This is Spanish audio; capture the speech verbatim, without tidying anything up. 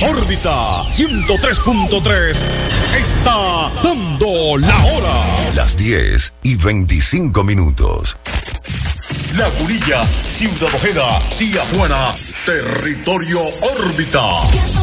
órbita ciento tres punto tres está dando la hora. Las diez y veinticinco minutos. Lagunillas, Ciudad Ojeda, Tijuana, territorio órbita.